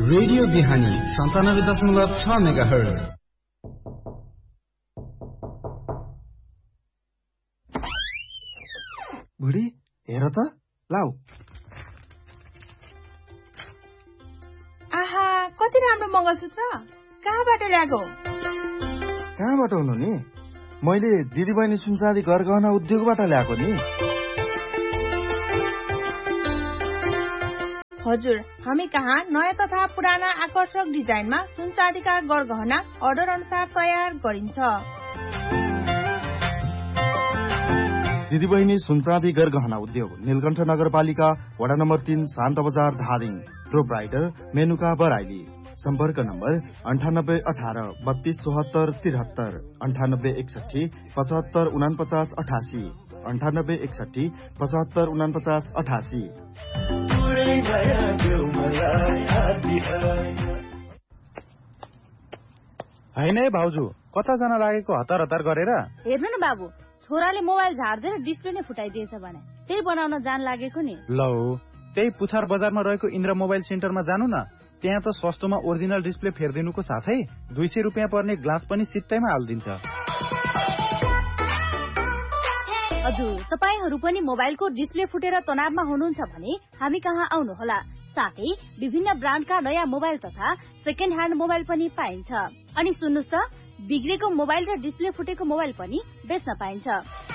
Radio बिहानी 97.6 megahertz. बुढी हेर त लाउ। आहा कति राम्रो मङ्गलसूत्र, कहाँबाट ल्याएको? कहाँबाट हुनु नि? मैले दिदीबहिनी सुनचाँदी गरगहना उद्योगबाट ल्याएको नि। हजुर, हामी कहाँ नयाँ तथा पुराना आकर्षक डिजाइनमा सुनचाँदीका गरगहना अर्डर अनुसार तयार गरिन्छ। दिदीबहिनी सुनचाँदी गरगहना उद्योग, नीलकण्ठ नगरपालिका, वडा नम्बर 3, शान्त बजार, धादिङ। प्रोप्राइटर मेनुका बराइली। सम्पर्क नम्बर 9818 32 74 73, 9861 75 49 88, 9861 75 49 88। होइन है भाउजू, कता जान लागेको हतार हतार गरेर? हेर्नु न बाबु, छोराले मोबाइल झार्दै डिस्प्ले नै फुटाइदिएछ भने त्यही बनाउन जान लागेको नि। लौ, त्यही पुछार बजारमा रहेको इन्द्र मोबाइल सेन्टरमा जानु न। त्यहाँ त सस्तोमा ओरिजिनल डिस्प्ले फेरिदिनुको साथै 200 रुपियाँ पर्ने ग्लास पनि सित्तैमा हालिदिन्छ। हजुर, तपाईहरू पनि मोबाइलको डिस्प्ले फुटेर तनावमा हुनुहुन्छ भने हामी कहाँ आउनुहोला। साथै विभिन्न ब्रान्डका नयाँ मोबाइल तथा सेकेन्ड ह्यान्ड मोबाइल पनि पाइन्छ। अनि सुन्नुस् त, बिग्रेको मोबाइल र डिस्प्ले फुटेको मोबाइल पनि बेच्न पाइन्छ।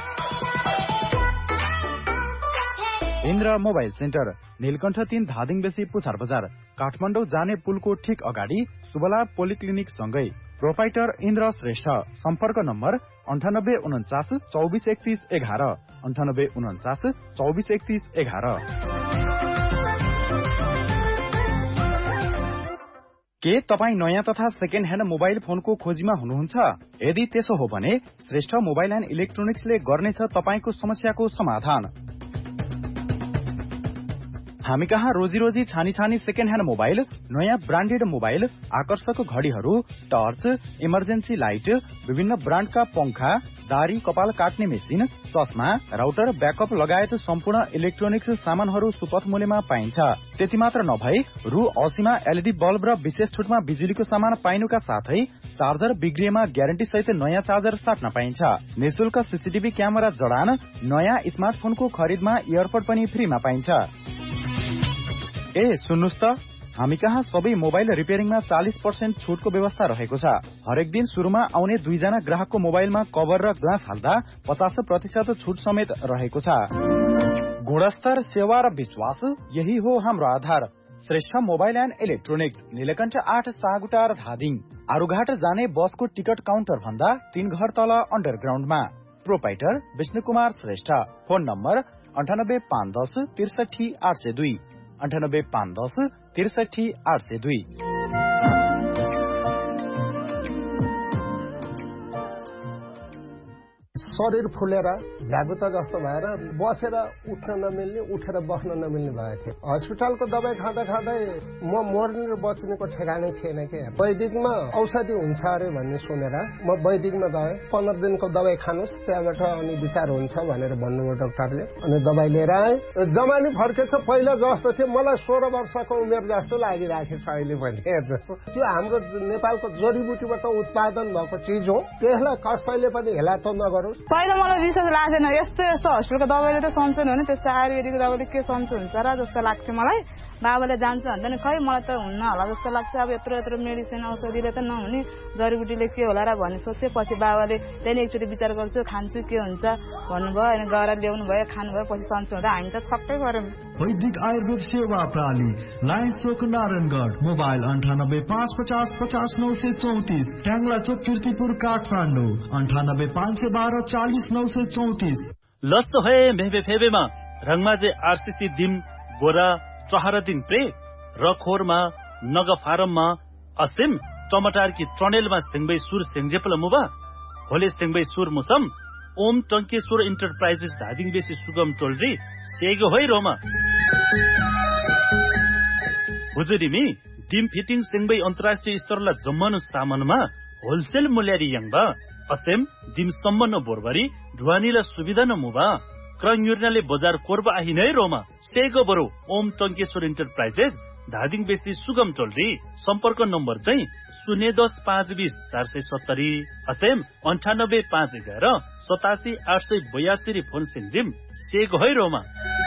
इन्द्र मोबाइल सेन्टर, नीलकण्ठ 3, धादिङ बेसी, पुछार बजार, काठमाडौँ जाने पुलको ठिक अगाडि सुबला पोलिक्लिनिक सँगै। प्रोपाइटर इन्द्र श्रेष्ठ। सम्पर्क नम्बर 9849 24 31 11, 9849 24 31 11। के तपाईँ नयाँ तथा सेकेन्ड ह्यान्ड मोबाइल फोनको खोजीमा हुनुहुन्छ? यदि त्यसो हो भने श्रेष्ठ मोबाइल एन्ड इलेक्ट्रोनिक्सले गर्नेछ तपाईँको समस्याको समाधान। हामी कहाँ रोजी छानी छानी सेकेन्ड ह्यान्ड मोबाइल, नयाँ ब्रान्डेड मोबाइल, आकर्षक घडीहरू, टर्च, इमर्जेन्सी लाइट, विभिन्न ब्रान्डका पंखा, दारी कपाल काट्ने मेसिन, चस्मा, राउटर, ब्याकअप लगायत सम्पूर्ण इलेक्ट्रोनिक्स सामानहरू सुपथ मूल्यमा पाइन्छ। त्यति मात्र नभई रु 80 मा एलईडी बल्ब र विशेष छुटमा बिजुलीको सामान पाइनुका साथै चार्जर बिग्रिएमा ग्यारेन्टी सहित नयाँ चार्जर साट्न पाइन्छ। निशुल्क सीसीटीभी क्यामेरा जडान, नयाँ स्मार्टफोनको खरिदमा इयरपड पनि फ्रीमा पाइन्छ। ए सुन्नुस् त, हामी कहाँ सबै मोबाइल रिपेयरिङमा 40% छुटको व्यवस्था रहेको छ। हरेक दिन सुरुमा आउने 2 जना ग्राहकको मोबाइलमा कभर र ग्लास हाल्दा 50% छुट समेत रहेको छ। गुणस्तर, सेवा र विश्वास, यही हो हाम्रो आधार। Shrestha mobile and electronics, Neelkanth 8, सागुटार, Dhading. Arughat जाने बसको टिकट काउन्टर भन्दा 3 घर तल अन्डरग्राउन्डमा। Proprietor Vishnu Kumar Shrestha. Phone number 9851 63 802, 9851 63 802। शरीर फुलेर झ्यागुता जस्तो भएर बसेर उठ्न नमिल्ने, उठेर बस्न नमिल्ने भएको थियो। हस्पिटलको दबाई खाँदा खाँदै म मर्ने र बच्नेको ठेगानै थिएन के। वैदिकमा औषधि हुन्छ अरे भन्ने सुनेर म वैदिकमा गएँ। 15 दिनको दबाई खानुस्, त्यहाँबाट अनि विचार हुन्छ भनेर भन्नुभयो डाक्टरले। अनि दबाई लिएर आएँ। जमानी फर्केछ, पहिला जस्तो थियो। मलाई 16 वर्षको उमेर जस्तो लागिराखेछ अहिले पनि। हेर्नुहोस्, त्यो हाम्रो नेपालको जडीबुटीबाट उत्पादन भएको चिज हो। त्यसलाई कसैले पनि हेला त नगरोस्। पहिला मलाई विश्वास लाग्दैन, यस्तो हस्पिटलको दबाईले त सन्चो हुने, त्यस्तो आयुर्वेदिक दबाईले के सन्चो हुन्छ र जस्तो लाग्थ्यो मलाई। बाबाले जान्छ भन्दा नि खै मलाई त हुन्न होला जस्तो लाग्छ। अब यत्रो मेडिसिन औषधिले त नहुने, जडीबुटीले के होला र भन्ने सोचे। पछि बाबाले त्यही एकचोटि विचार गर्छु, खान्छु के हुन्छ भन्नुभयो। अनि गएर ल्याउनु भयो, खानुभयो, पछि सन्चो हुँदा हामी त छक्कै गर्यौँ। वैदिक आयुर्वेद सेवा प्रणाली, लायन्स चोक, नारायणगढ। मोबाइल 98 550 50 934, ट्याङ्ला चोक, कीर्तिपुर, काठमाडौँ। 98 512 40 934। लस्सो है मेबे फेबेमा रङमाजे आरसीसी दिम बोरा चहरदिन प्रे रखोरमा नग फारममा असिम टमाटर की ट्रनेलमा सिंगबै सुर सिंगजेपल मुबा होले सिंगबै सुर मुसम ओम टंकेश्वर इन्टरप्राइजेस धादिङ बेसी सुगम टोलरी सेगो होइ रोमा हुजुरिमी डिम फिटिङ सिंगबै अन्तर्राष्ट्रिय स्तरला जम्मनु सामानमा होलसेल मूल्य रियङबा असेम दिम सम्मन बोरबरी ढुवानीला सुविधा न मुबा क्रङ युर्नाले बजार कोर्बा आहि नै रोमा सेगो बरो ओम टंकेश्वर इन्टरप्राइजेस धादिङ बेसी सुगम टोलरी सम्पर्क नम्बर चाहिँ 010 520 470 असेम 98 511 87 882 फोन सिन्जिम सेग हैरोमा।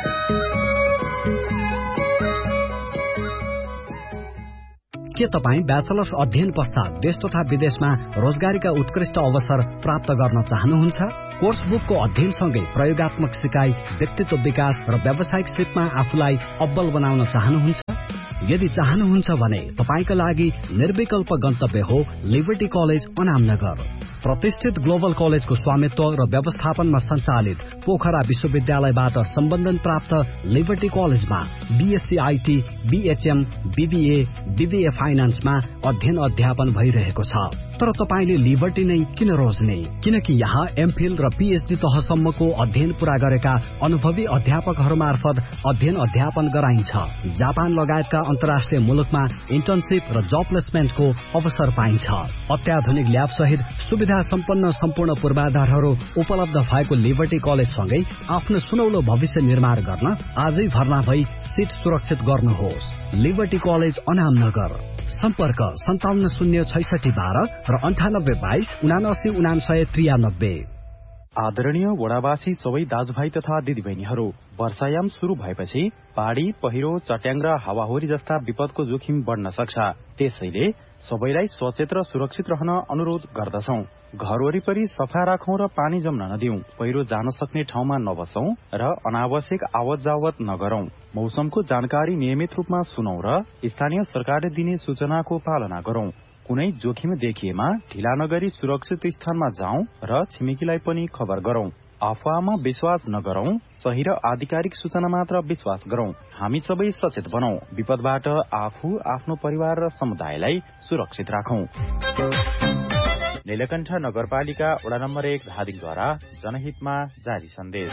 के तपाईँ ब्याचलर्स अध्ययन पश्चात देश तथा विदेशमा रोजगारीका उत्कृष्ट अवसर प्राप्त गर्न चाहनुहुन्छ? कोर्स बुकको अध्ययनसँगै प्रयोगात्मक सिकाइ, व्यक्तित्व विकास र व्यावसायिक सिपमा आफूलाई अब्बल बनाउन चाहनुहुन्छ? यदि चाहनुहुन्छ भने तपाईका लागि निर्विकल्प गन्तव्य हो लिबर्टी कलेज अनामनगर। प्रतिष्ठित ग्लोबल कलेजको स्वामित्व र व्यवस्थापनमा सञ्चालित पोखरा विश्वविद्यालयबाट सम्बन्धन प्राप्त लिबर्टी कलेजमा BSc IT, BHM, BBA, BBA फाइनान्समा अध्ययन अध्यापन भइरहेको छ। तर तपाईले लिबर्टी नै किन रोज्ने? किनकि यहाँ एमफिल र पीएचडी तहसम्मको अध्ययन पूरा गरेका अनुभवी अध्यापकहरू मार्फत अध्ययन अध्यापन गराइन्छ। जापान लगायतका अन्तर्राष्ट्रिय मुलुकमा इन्टर्नशिप र जब प्लेसमेन्टको अवसर पाइन्छ। अत्याधुनिक ल्याब सहित सुविधा सम्पन्न सम्पूर्ण पूर्वाधारहरू उपलब्ध भएको लिबर्टी कलेजसँगै आफ्नो सुनौलो भविष्य निर्माण गर्न आजै भर्ना भई सिट सुरक्षित गर्नुहोस्। Liberty college Anamnagar. सम्पर्क 570612 र 9822 799993। आदरणीय वडावासी सबै दाजुभाइ तथा दिदीबहिनीहरू, वर्षायाम शुरू भएपछि बाढी, पहिरो, चट्याङ र हावाहुरी जस्ता विपदको जोखिम बढ्न सक्छ। त्यसैले सबैलाई सचेत र सुरक्षित रहन अनुरोध गर्दछौं। घर वरिपरि सफा राखौं र पानी जम्न नदिउँ, पहिरो जान सक्ने ठाउँमा नबसौं र अनावश्यक आवत जावत नगरौं। मौसमको जानकारी नियमित रूपमा सुनौं र स्थानीय सरकारले दिने सूचनाको पालना गरौं। कुनै जोखिम देखिएमा ढिला नगरी सुरक्षित स्थानमा जाउँ र छिमेकीलाई पनि खबर गरौं। अफवाहमा विश्वास नगरौं, सही र आधिकारिक सूचना मात्र विश्वास गरौं। हामी सबै सचेत बनौं, विपदबाट आफू, आफ्नो परिवार र समुदायलाई सुरक्षित राखौं। नीलकण्ठ नगरपालिका वडा नम्बर 1 धादिङद्वारा जनहितमा जारी सन्देश।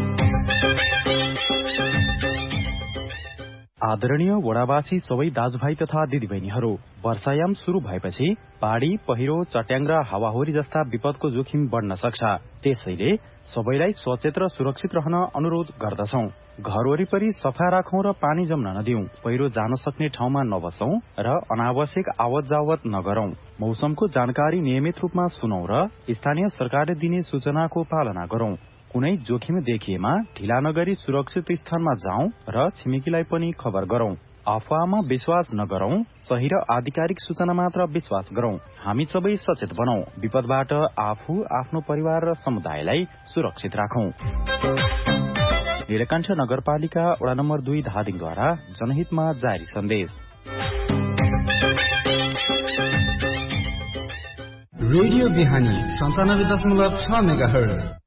आदरणीय वडावासी सबै दाजुभाइ तथा दिदीबहिनीहरू, वर्षायाम शुरू भएपछि बाढी, पहिरो, चट्याङ र हावाहुरी जस्ता विपदको जोखिम बढ्न सक्छ। त्यसैले सबैलाई सचेत र सुरक्षित रहन अनुरोध गर्दछौं। घर वरिपरि सफा राखौं र पानी जम्न नदिउँ, पहिरो जान सक्ने ठाउँमा नबसौं र अनावश्यक आवत जावत नगरौं। मौसमको जानकारी नियमित रूपमा सुनौं र स्थानीय सरकारले दिने सूचनाको पालना गरौं। कुनै जोखिम देखिएमा ढिला नगरी सुरक्षित स्थानमा जाउँ र छिमेकीलाई पनि खबर गरौं। अफवाहमा विश्वास नगरौं, सही र आधिकारिक सूचना मात्र विश्वास गरौं। हामी सबै सचेत बनौं, विपदबाट आफू, आफ्नो परिवार र समुदायलाई सुरक्षित राखौं। नीलकण्ठ नगरपालिका वडा नम्बर 2 धादिङद्वारा जनहितमा जारी सन्देश। रेडियो बिहानी 97.6 मेगाहर्ज।